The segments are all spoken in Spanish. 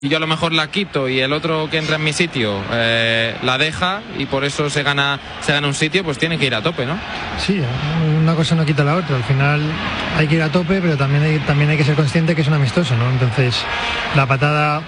yo a lo mejor la quito y el otro que entra en mi sitio la deja y por eso se gana un sitio, pues tiene que ir a tope, ¿no? Sí, una cosa no quita la otra. Al final hay que ir a tope, pero también hay que ser consciente que es un amistoso, ¿no? Entonces la patada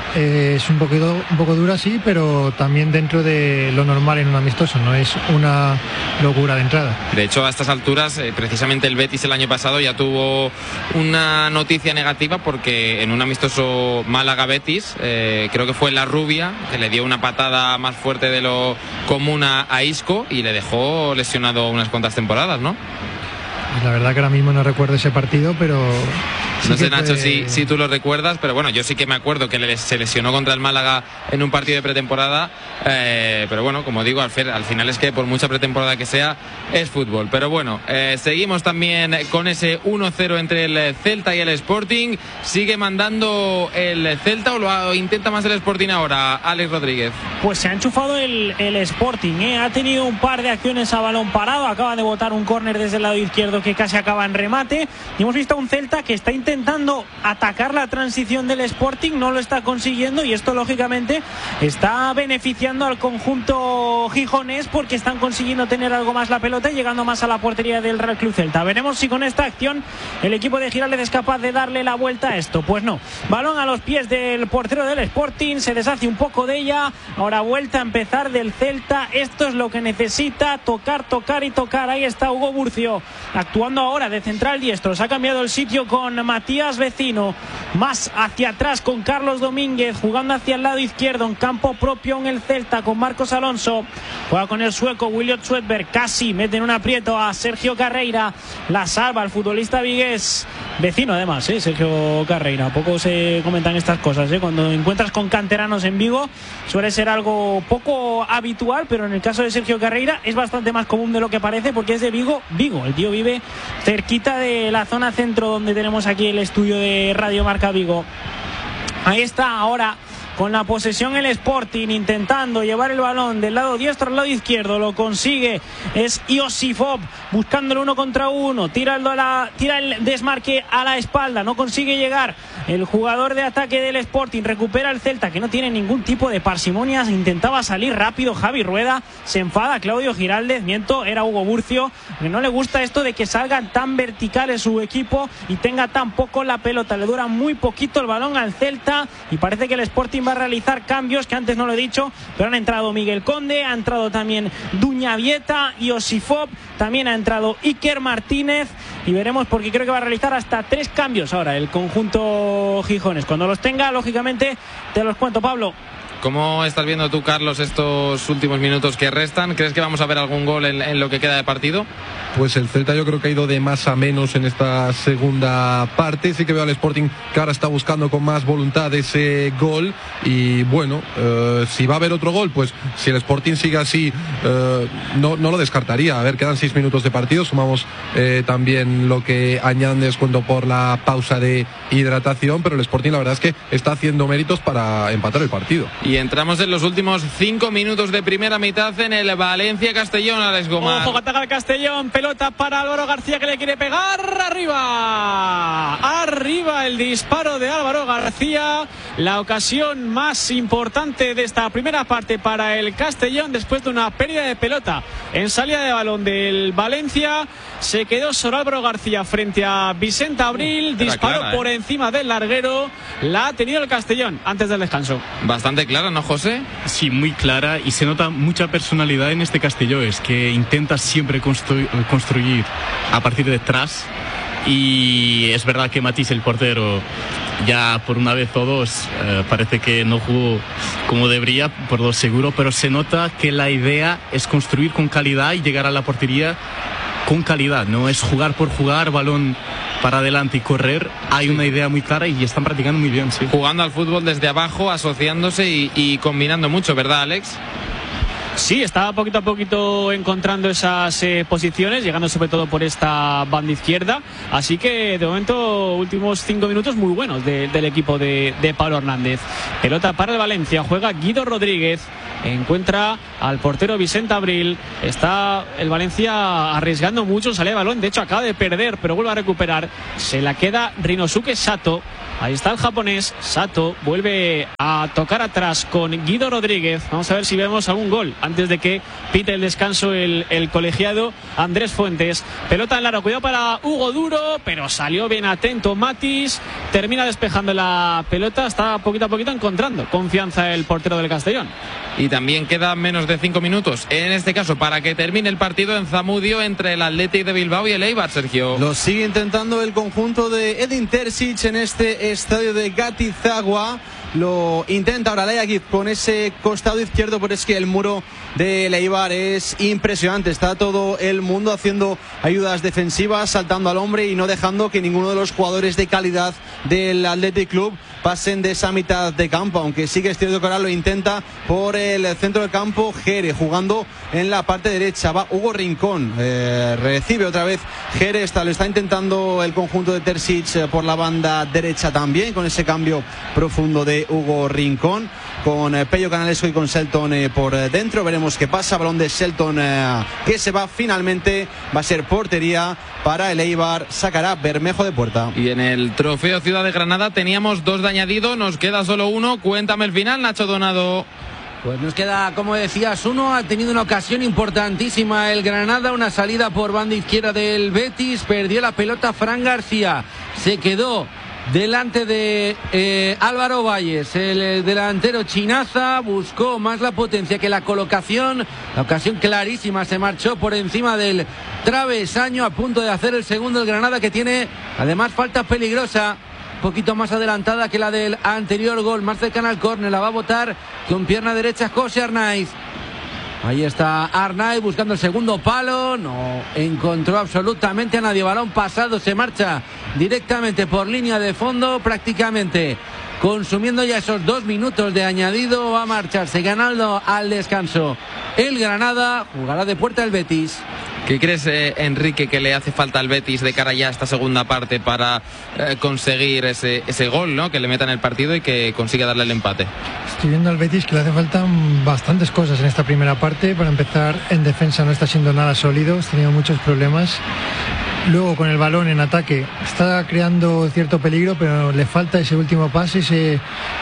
es un poco dura, sí, pero también dentro de lo normal en un amistoso, no es una locura de entrada. De hecho, a estas alturas, precisamente el Betis el año pasado ya tuvo una noticia negativa porque en un amistoso Málaga-Betis, creo que fue La Rubia, que le dio una patada más fuerte de lo común a Isco y le dejó lesionado unas cuantas temporadas, ¿no? Pues la verdad que ahora mismo no recuerdo ese partido, pero... Sí, no sé, Nacho, si tú lo recuerdas, pero bueno, yo sí que me acuerdo que se lesionó contra el Málaga en un partido de pretemporada, pero bueno, como digo, al final es que por mucha pretemporada que sea, es fútbol. Pero bueno, seguimos también con ese 1-0 entre el Celta y el Sporting. ¿Sigue mandando el Celta o lo intenta más el Sporting ahora, Alex Rodríguez? Pues se ha enchufado el Sporting, ha tenido un par de acciones a balón parado, acaba de botar un córner desde el lado izquierdo que casi acaba en remate, y hemos visto a un Celta que está intentando atacar la transición del Sporting, no lo está consiguiendo, y esto lógicamente está beneficiando al conjunto gijonés porque están consiguiendo tener algo más la pelota y llegando más a la portería del Real Club Celta. Veremos si con esta acción el equipo de Giraldez es capaz de darle la vuelta a esto. Pues no, balón a los pies del portero del Sporting, se deshace un poco de ella, ahora vuelta a empezar del Celta. Esto es lo que necesita, tocar y tocar. Ahí está Hugo Burcio actuando ahora de central diestro, se ha cambiado el sitio con Matías Vecino, más hacia atrás con Carlos Domínguez, jugando hacia el lado izquierdo en campo propio en el Celta con Marcos Alonso, juega con el sueco Williot Swedberg, casi mete en un aprieto a Sergio Carreira, la salva el futbolista vigués, Vecino además, Sergio Carreira, poco se comentan estas cosas, cuando encuentras con canteranos en Vigo suele ser algo poco habitual, pero en el caso de Sergio Carreira es bastante más común de lo que parece porque es de Vigo, el tío vive cerquita de la zona centro donde tenemos aquí el estudio de Radio Marca Vigo. Ahí está ahora con la posesión el Sporting, intentando llevar el balón del lado diestro al lado izquierdo, lo consigue, es Iosifov buscando el 1 contra 1, tira el desmarque a la espalda, no consigue llegar el jugador de ataque del Sporting, recupera el Celta que no tiene ningún tipo de parsimonias, intentaba salir rápido Javi Rueda, se enfada Claudio Giraldez, era Hugo Burcio, que no le gusta esto de que salgan tan verticales su equipo y tenga tan poco la pelota, le dura muy poquito el balón al Celta y parece que el Sporting va a realizar cambios que antes no lo he dicho, pero han entrado Miguel Conde, ha entrado también Duñavieta y Iosifov, también ha entrado Iker Martínez y veremos porque creo que va a realizar hasta 3 cambios ahora el conjunto gijones. Cuando los tenga, lógicamente, te los cuento, Pablo. ¿Cómo estás viendo tú, Carlos, estos últimos minutos que restan? ¿Crees que vamos a ver algún gol en lo que queda de partido? Pues el Celta yo creo que ha ido de más a menos en esta segunda parte. Sí que veo al Sporting que ahora está buscando con más voluntad ese gol. Y bueno, si va a haber otro gol, pues si el Sporting sigue así, no lo descartaría. A ver, quedan 6 minutos de partido. Sumamos también lo que añaden descuento por la pausa de hidratación. Pero el Sporting la verdad es que está haciendo méritos para empatar el partido. Y entramos en los últimos 5 minutos de primera mitad en el Valencia-Castellón, Alex Gomar. Ojo, que ataca el Castellón, pelota para Álvaro García que le quiere pegar, arriba el disparo de Álvaro García, la ocasión más importante de esta primera parte para el Castellón después de una pérdida de pelota en salida de balón del Valencia. Se quedó solo Álvaro García frente a Vicente Abril, disparó clara, por encima del larguero, la ha tenido el Castellón antes del descanso. Bastante clara, ¿no, José? Sí, muy clara, y se nota mucha personalidad en este Castellón, es que intenta siempre construir a partir de atrás, y es verdad que Matisse, el portero, ya por una vez o dos parece que no jugó como debería, por lo seguro, pero se nota que la idea es construir con calidad y llegar a la portería con calidad, no es jugar por jugar, balón para adelante y correr. Hay una idea muy clara y están practicando muy bien, sí. Jugando al fútbol desde abajo, asociándose y combinando mucho, ¿verdad, Alex? Sí, estaba poquito a poquito encontrando esas posiciones, llegando sobre todo por esta banda izquierda. Así que de momento, últimos 5 minutos muy buenos del equipo de Pablo Hernández. Pelota para el Valencia, juega Guido Rodríguez, encuentra al portero Vicente Abril. Está el Valencia arriesgando mucho, sale de balón, de hecho acaba de perder, pero vuelve a recuperar. Se la queda Rinosuke Sato. Ahí está el japonés. Sato vuelve a tocar atrás con Guido Rodríguez. Vamos a ver si vemos algún gol antes de que pite el descanso el colegiado Andrés Fuentes. Pelota en largo, cuidado para Hugo Duro, pero salió bien atento Matis. Termina despejando la pelota. Está poquito a poquito encontrando confianza el portero del Castellón. Y también quedan menos de 5 minutos, en este caso, para que termine el partido en Zamudio entre el Athletic de Bilbao y el Eibar, Sergio. Lo sigue intentando el conjunto de Edin Terzic en este estadio de Gatizagua. Lo intenta ahora Leaguiz con ese costado izquierdo, pero es que el muro de Eibar es impresionante. Está todo el mundo haciendo ayudas defensivas, saltando al hombre y no dejando que ninguno de los jugadores de calidad del Athletic Club pasen de esa mitad de campo, aunque sí que es cierto que ahora lo intenta por el centro del campo Jere, jugando en la parte derecha. Va Hugo Rincón, recibe otra vez Jere, lo está intentando el conjunto de Terzic por la banda derecha también, con ese cambio profundo de Hugo Rincón, con Pello Canales y con Shelton por dentro. Veremos qué pasa. Balón de Shelton que se va finalmente. Va a ser portería para el Eibar. Sacará Bermejo de puerta. Y en el trofeo Ciudad de Granada teníamos 2 de añadido. Nos queda solo 1. Cuéntame el final, Nacho Donado. Pues nos queda, como decías, 1. Ha tenido una ocasión importantísima el Granada, una salida por banda izquierda del Betis, perdió la pelota Fran García, se quedó delante de Álvaro Valles, el delantero chinaza, buscó más la potencia que la colocación, la ocasión clarísima, se marchó por encima del travesaño, a punto de hacer el segundo el Granada, que tiene además falta peligrosa, un poquito más adelantada que la del anterior gol, más cercana al córner, la va a botar con pierna derecha José Arnaiz. Ahí está Arnaiz buscando el segundo palo, no encontró absolutamente a nadie, balón pasado, se marcha directamente por línea de fondo, prácticamente consumiendo ya esos 2 minutos de añadido, va a marcharse ganando al descanso el Granada, jugará de puerta el Betis. ¿Qué crees, Enrique, que le hace falta al Betis de cara ya a esta segunda parte para conseguir ese gol, ¿no?, que le meta en el partido y que consiga darle el empate? Estoy viendo al Betis que le hace falta bastantes cosas en esta primera parte. Para empezar, en defensa no está siendo nada sólido, ha tenido muchos problemas. Luego, con el balón en ataque, está creando cierto peligro, pero le falta ese último pase,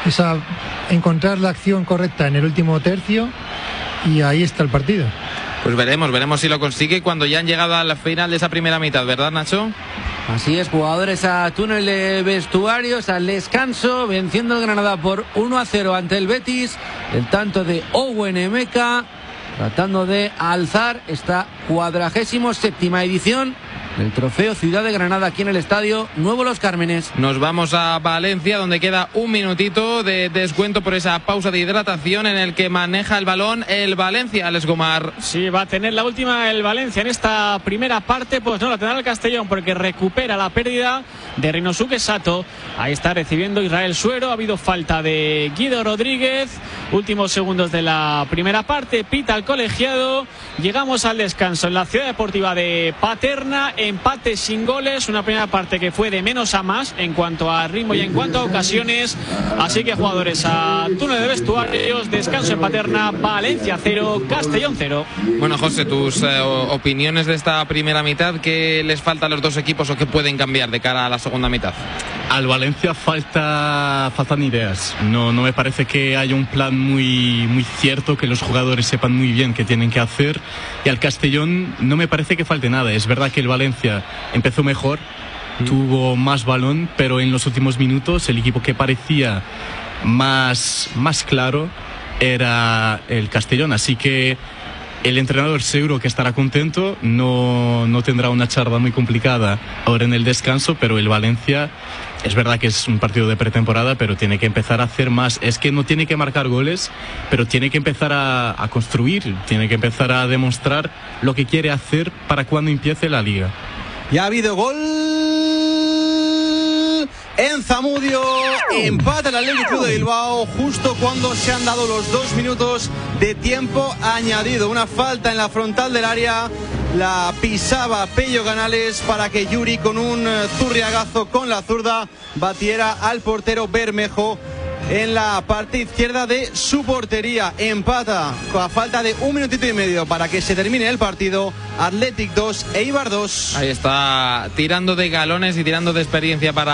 encontrar la acción correcta en el último tercio, y ahí está el partido. Pues veremos si lo consigue cuando ya han llegado a la final de esa primera mitad, ¿verdad, Nacho? Así es, jugadores a túnel de vestuarios, al descanso, venciendo el Granada por 1-0 ante el Betis. El tanto de Owen Emeka, tratando de alzar esta 47ª edición del trofeo Ciudad de Granada aquí en el estadio Nuevo Los Cármenes. Nos vamos a Valencia, donde queda 1 minutito de descuento por esa pausa de hidratación en el que maneja el balón el Valencia, Alex Gomar. Sí, va a tener la última el Valencia en esta primera parte, pues no la tendrá el Castellón porque recupera la pérdida de Rinosuke Sato. Ahí está recibiendo Israel Suero, ha habido falta de Guido Rodríguez, últimos segundos de la primera parte, pita el colegiado, llegamos al descanso en la Ciudad Deportiva de Paterna. Empate sin goles, una primera parte que fue de menos a más en cuanto a ritmo y en cuanto a ocasiones, así que jugadores a túnel de vestuarios, descanso en Paterna, Valencia 0, Castellón 0. Bueno, José, tus opiniones de esta primera mitad, ¿qué les falta a los dos equipos o qué pueden cambiar de cara a la segunda mitad? Al Valencia faltan ideas, no me parece que haya un plan muy cierto, que los jugadores sepan muy bien qué tienen que hacer, y al Castellón no me parece que falte nada. Es verdad que el Valencia empezó mejor, tuvo más balón, pero en los últimos minutos el equipo que parecía más claro era el Castellón, así que el entrenador seguro que estará contento, no tendrá una charla muy complicada ahora en el descanso, pero el Valencia, es verdad que es un partido de pretemporada, pero tiene que empezar a hacer más. Es que no tiene que marcar goles, pero tiene que empezar a construir, tiene que empezar a demostrar lo que quiere hacer para cuando empiece la liga. Ya ha habido gol en Zamudio, empata el Athletic Club de Bilbao justo cuando se han dado los 2 minutos de tiempo añadido. Una falta en la frontal del área, la pisaba Pello Canales para que Yuri, con un zurriagazo con la zurda, batiera al portero Bermejo en la parte izquierda de su portería. Empata a falta de 1 minutito y medio para que se termine el partido. Athletic 2, Eibar 2. Ahí está, tirando de galones y tirando de experiencia para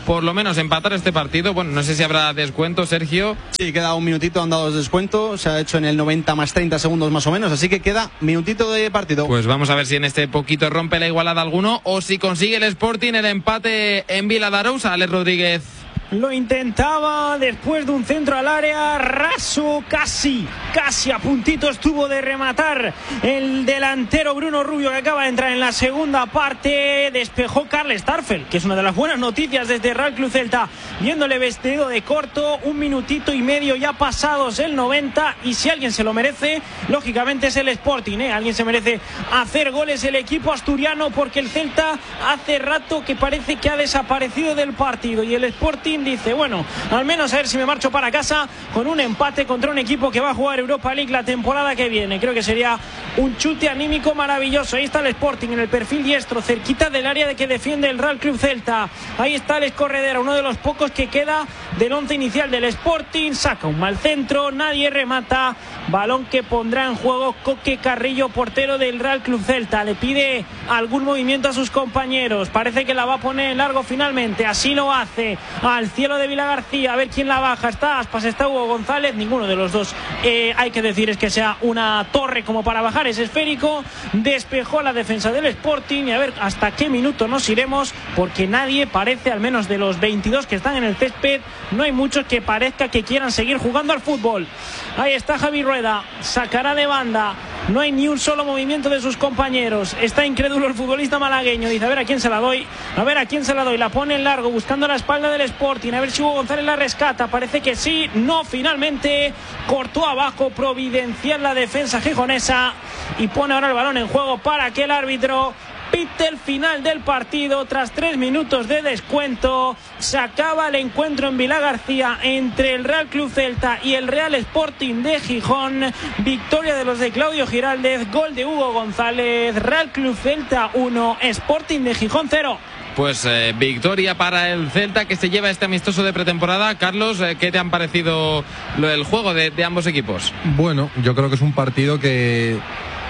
por lo menos empatar este partido. Bueno, no sé si habrá descuento, Sergio. Sí, queda un minutito, han dado descuento, se ha hecho en el 90 más 30 segundos más o menos, así que queda minutito de partido. Pues vamos a ver si en este poquito rompe la igualada alguno o si consigue el Sporting el empate en Vila de Arousa. Alex Rodríguez. Lo intentaba después de un centro al área raso, casi a puntito estuvo de rematar el delantero Bruno Rubio, que acaba de entrar en la segunda parte. Despejó Carles Starfel, que es una de las buenas noticias desde Real Club Celta, viéndole vestido de corto. 1 minutito y medio ya pasados el 90, y si alguien se lo merece, lógicamente es el Sporting, Alguien se merece hacer goles, el equipo asturiano, porque el Celta hace rato que parece que ha desaparecido del partido, y el Sporting dice, bueno, al menos a ver si me marcho para casa con un empate contra un equipo que va a jugar Europa League la temporada que viene. Creo que sería un chute anímico maravilloso. Ahí está el Sporting en el perfil diestro, cerquita del área de que defiende el Real Club Celta. Ahí está Alex Corredera, uno de los pocos que queda del once inicial del Sporting. Saca un mal centro, nadie remata. Balón que pondrá en juego Coque Carrillo, portero del Real Club Celta. Le pide algún movimiento a sus compañeros. Parece que la va a poner en largo finalmente. Así lo hace. Al cielo de Vilagarcía, a ver quién la baja. Está Aspas, está Hugo González. Ninguno de los dos, hay que decir, es que sea una torre como para bajar. Es esférico. Despejó la defensa del Sporting, y a ver hasta qué minuto nos iremos, porque nadie parece, al menos de los 22 que están en el césped, no hay muchos que parezca que quieran seguir jugando al fútbol. Ahí está Javi Rueda, sacará de banda. No hay ni un solo movimiento de sus compañeros. Está incrédulo el futbolista malagueño. Dice, a ver a quién se la doy. A ver a quién se la doy. La pone en largo, buscando la espalda del Sporting. A ver si Hugo González la rescata. Parece que sí. No, finalmente cortó abajo. Providencial la defensa gijonesa. Y pone ahora el balón en juego para que el árbitro pite el final del partido. Tras 3 minutos de descuento, se acaba el encuentro en Vilagarcía entre el Real Club Celta y el Real Sporting de Gijón. Victoria de los de Claudio Giraldez, gol de Hugo González. Real Club Celta 1, Sporting de Gijón 0. Pues victoria para el Celta, que se lleva este amistoso de pretemporada. Carlos, ¿qué te han parecido el juego de ambos equipos? Bueno, yo creo que es un partido que...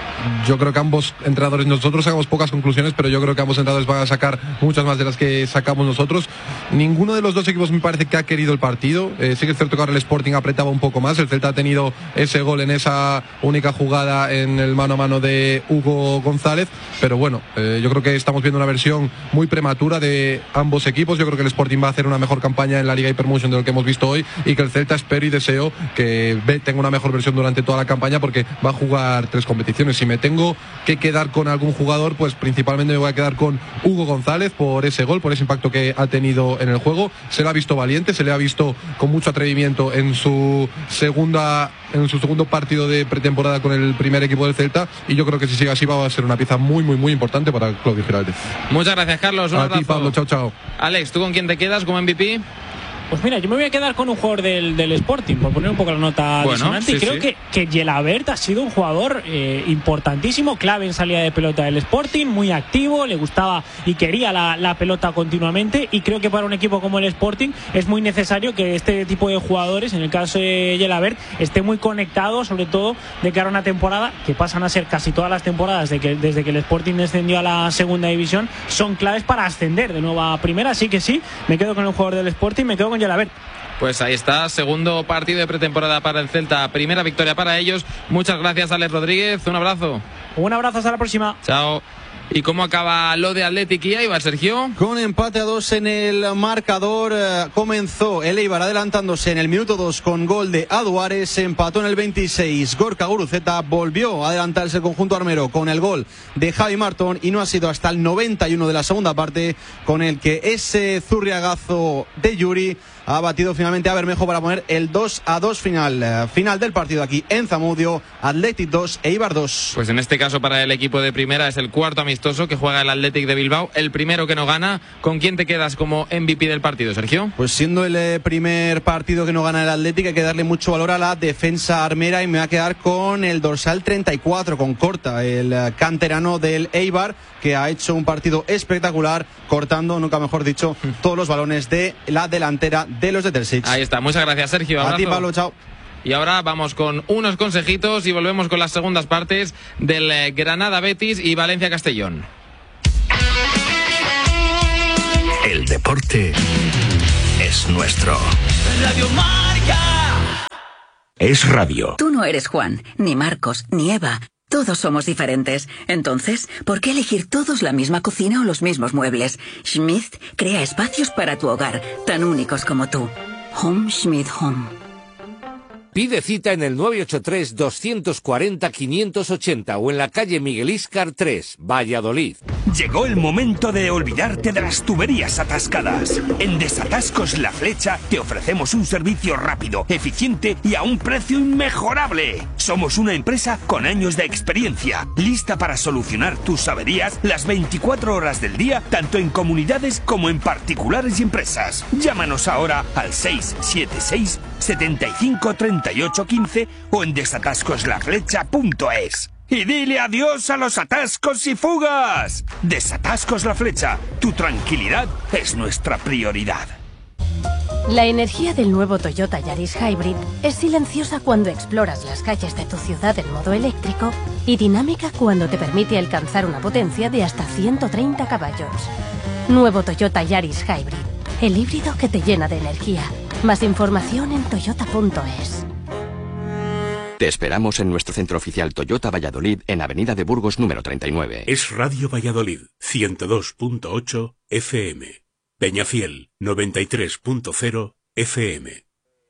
Yo creo que ambos entrenadores, nosotros sacamos pocas conclusiones, pero yo creo que ambos entrenadores van a sacar muchas más de las que sacamos nosotros. Ninguno de los dos equipos me parece que ha querido el partido. Sí que es cierto que ahora el Sporting apretaba un poco más. El Celta ha tenido ese gol en esa única jugada en el mano a mano de Hugo González, pero bueno, yo creo que estamos viendo una versión muy prematura de ambos equipos. Yo creo que el Sporting va a hacer una mejor campaña en la Liga Hypermotion de lo que hemos visto hoy, y que el Celta, espero y deseo que tenga una mejor versión durante toda la campaña, porque va a jugar 3 competiciones. Si me tengo que quedar con algún jugador, pues principalmente me voy a quedar con Hugo González por ese gol, por ese impacto que ha tenido en el juego. Se le ha visto valiente, se le ha visto con mucho atrevimiento en su segundo partido de pretemporada con el primer equipo del Celta, y yo creo que si sigue así va a ser una pieza muy importante para Claudio Giraldez. Muchas gracias, Carlos. Un a abrazo. ti, Pablo. Chao. Alex, ¿tú con quién te quedas como MVP? Pues mira, yo me voy a quedar con un jugador del Sporting, por poner un poco la nota disonante. Y creo que Gelabert ha sido un jugador importantísimo, clave en salida de pelota del Sporting, muy activo, le gustaba y quería la pelota continuamente, y creo que para un equipo como el Sporting es muy necesario que este tipo de jugadores, en el caso de Gelabert, esté muy conectado, sobre todo de cara a una temporada que pasan a ser casi todas las temporadas desde que el Sporting descendió a la segunda división, son claves para ascender de nuevo a primera. Así que sí, me quedo con el jugador del Sporting, me quedo con Gelabert. Pues ahí está, segundo partido de pretemporada para el Celta, primera victoria para ellos. Muchas gracias, Alex Rodríguez, un abrazo. Un abrazo, hasta la próxima. Chao. ¿Y cómo acaba lo de Athletic y Eibar, Sergio? Con empate a 2 en el marcador. Comenzó el Eibar adelantándose en el minuto 2 con gol de Aduares. Se empató en el 26. Gorka Guruceta volvió a adelantarse el conjunto armero con el gol de Javi Martón, y no ha sido hasta el 91 de la segunda parte con el que ese zurriagazo de Yuri ha batido finalmente a Bermejo para poner el 2-2 final del partido aquí en Zamudio. Athletic 2, Eibar 2. Pues en este caso para el equipo de primera es el cuarto amistoso que juega el Athletic de Bilbao, el primero que no gana. ¿Con quién te quedas como MVP del partido, Sergio? Pues siendo el primer partido que no gana el Athletic, hay que darle mucho valor a la defensa armera, y me voy a quedar con el dorsal 34, con Corta, el canterano del Eibar, que ha hecho un partido espectacular, cortando, nunca mejor dicho, todos los balones de la delantera de los de Terzic. Ahí está, muchas gracias, Sergio. Abrazo. A ti, Pablo, chao. Y ahora vamos con unos consejitos y volvemos con las segundas partes del Granada Betis y Valencia Castellón. El deporte es nuestro. Radio Marca. Es radio. Tú no eres Juan, ni Marcos, ni Eva. Todos somos diferentes. Entonces, ¿por qué elegir todos la misma cocina o los mismos muebles? Schmidt crea espacios para tu hogar, tan únicos como tú. Home Schmidt Home. Pide cita en el 983-240-580 o en la calle Miguel Íscar 3, Valladolid. Llegó el momento de olvidarte de las tuberías atascadas. En Desatascos La Flecha te ofrecemos un servicio rápido, eficiente y a un precio inmejorable. Somos una empresa con años de experiencia, lista para solucionar tus averías las 24 horas del día, tanto en comunidades como en particulares y empresas. Llámanos ahora al 676 75 38 15 o en desatascoslaflecha.es. Y dile adiós a los atascos y fugas. Desatascos La Flecha, tu tranquilidad es nuestra prioridad. La energía del nuevo Toyota Yaris Hybrid es silenciosa cuando exploras las calles de tu ciudad en modo eléctrico y dinámica cuando te permite alcanzar una potencia de hasta 130 caballos. Nuevo Toyota Yaris Hybrid, el híbrido que te llena de energía. Más información en toyota.es. Te esperamos en nuestro centro oficial Toyota Valladolid en Avenida de Burgos número 39. Es Radio Valladolid, 102.8 FM. Peñafiel, 93.0 FM.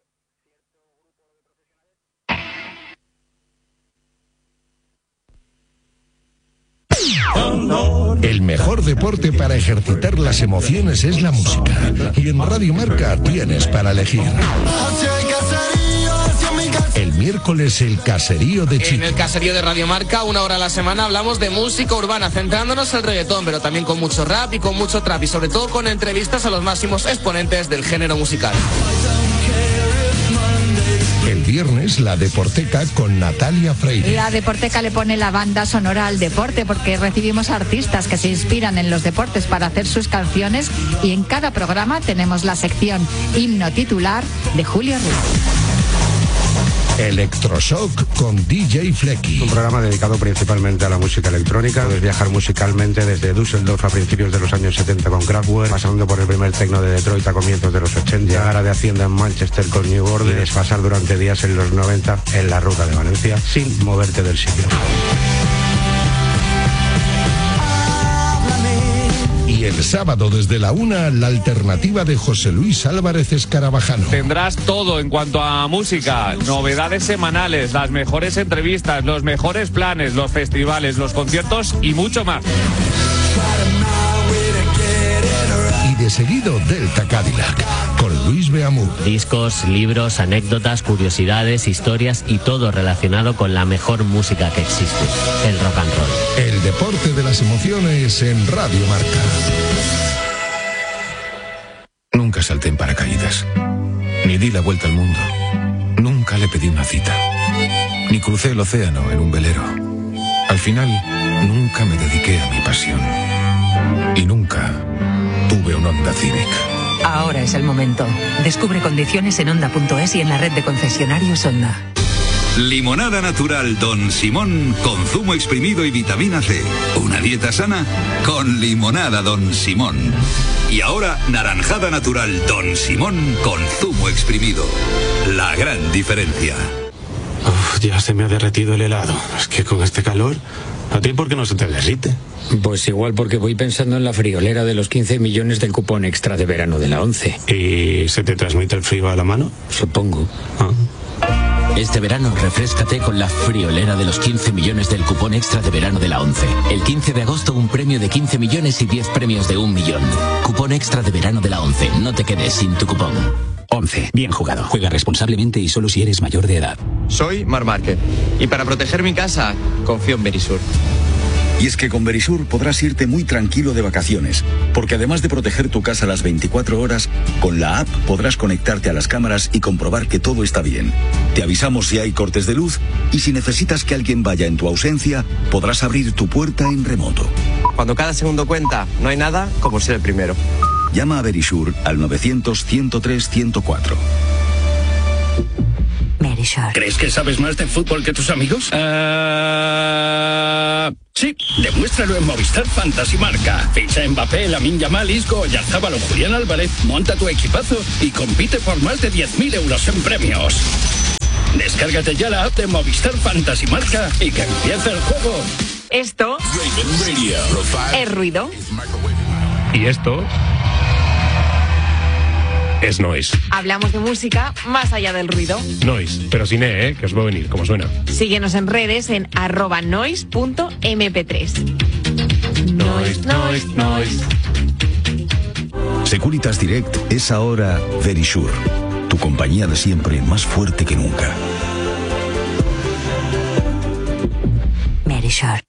El mejor deporte para ejercitar las emociones es la música. Y en Radio Marca tienes para elegir. El miércoles el caserío de Chico. En el caserío de Radio Marca, 1 hora a la semana, hablamos de música urbana, centrándonos en el reggaetón, pero también con mucho rap y con mucho trap, y sobre todo con entrevistas a los máximos exponentes del género musical. El viernes la Deporteca con Natalia Freire. La Deporteca le pone la banda sonora al deporte porque recibimos artistas que se inspiran en los deportes para hacer sus canciones y en cada programa tenemos la sección himno titular de Julio Ruiz. Electroshock con DJ Flecky. Un programa dedicado principalmente a la música electrónica. Puedes viajar musicalmente desde Düsseldorf a principios de los años 70 con Kraftwerk, pasando por el primer techno de Detroit a comienzos de los 80, llegar a de Hacienda en Manchester con New Order y desfasar durante días en los 90 en la ruta de Valencia sin moverte del sitio. Y el sábado desde la 1, la alternativa de José Luis Álvarez Escarabajano. Tendrás todo en cuanto a música, novedades semanales, las mejores entrevistas, los mejores planes, los festivales, los conciertos y mucho más. Y de seguido Delta Cadillac, con Luis Beamú. Discos, libros, anécdotas, curiosidades, historias y todo relacionado con la mejor música que existe, el rock and roll. El deporte de las emociones en Radio Marca. Nunca salté en paracaídas, ni di la vuelta al mundo, nunca le pedí una cita, ni crucé el océano en un velero. Al final, nunca me dediqué a mi pasión y nunca tuve un Honda Civic. Ahora es el momento. Descubre condiciones en Honda.es y en la red de concesionarios Honda. Limonada natural Don Simón con zumo exprimido y vitamina C. Una dieta sana con limonada Don Simón. Y ahora naranjada natural Don Simón con zumo exprimido. La gran diferencia. Uf, ya se me ha derretido el helado. Es que con este calor, ¿a ti por qué no se te derrite? Pues igual porque voy pensando en la friolera de los 15 millones del cupón extra de verano de la 11. ¿Y se te transmite el frío a la mano? Supongo. Ah. Este verano refréscate con la friolera de los 15 millones del cupón extra de verano de la 11. El 15 de agosto un premio de 15 millones y 10 premios de 1 millón. Cupón extra de verano de la 11. No te quedes sin tu cupón. 11. Bien jugado. Juega responsablemente y solo si eres mayor de edad. Soy Marc Márquez y para proteger mi casa confío en Verisur. Y es que con Verisur podrás irte muy tranquilo de vacaciones, porque además de proteger tu casa las 24 horas, con la app podrás conectarte a las cámaras y comprobar que todo está bien. Te avisamos si hay cortes de luz y si necesitas que alguien vaya en tu ausencia, podrás abrir tu puerta en remoto. Cuando cada segundo cuenta, no hay nada como ser el primero. Llama a Verisur al 900 103 104. Verisure. ¿Crees que sabes más de fútbol que tus amigos? Sí, demuéstralo en Movistar Fantasy Marca. Ficha en Mbappé, Lamine Yamal, Isco, Oyarzabal o Julián Álvarez, monta tu equipazo y compite por más de 10.000 euros en premios. Descárgate ya la app de Movistar Fantasy Marca y que empiece el juego. Esto es ruido. Y esto es noise. Hablamos de música más allá del ruido. Noise, pero sin E, que os va a venir, como suena. Síguenos en redes en @noise.mp3. Noise. Securitas Direct es ahora Verisure, tu compañía de siempre más fuerte que nunca. Verisure.